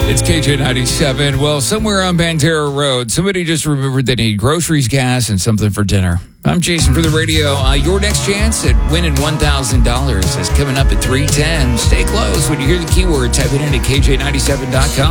It's KJ97. Well, somewhere on Pantera Road, somebody just remembered they need groceries, gas, and something for dinner. I'm Jason for the radio. Your next chance at winning $1,000 is coming up at 3:10. Stay close. When you hear the keyword, type it into KJ97.com.